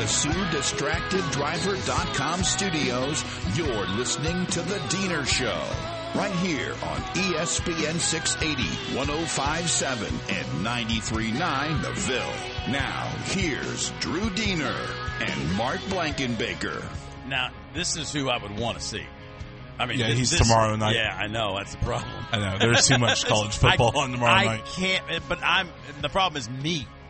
the SueDistractedDriver.com studios, you're listening to The Diener Show. Right here on ESPN 680, 105.7, and 93.9 The Ville. Now, here's Drew Diener and Mark Blankenbaker. Now, this is who I would want to see. I mean, yeah, he's tomorrow night. Yeah, I know. That's the problem. I know. There's too much college football on tomorrow night. I can't, but the problem is me.